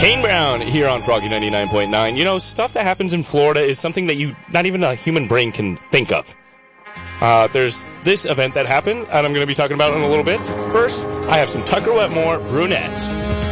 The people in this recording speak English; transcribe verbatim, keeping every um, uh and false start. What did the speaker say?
Kane Brown here on Froggy ninety-nine point nine. You know, stuff that happens in Florida is something that you, not even a human brain can think of. Uh, there's this event that happened, and I'm going to be talking about it in a little bit. First, I have some Tucker Wetmore Brunette.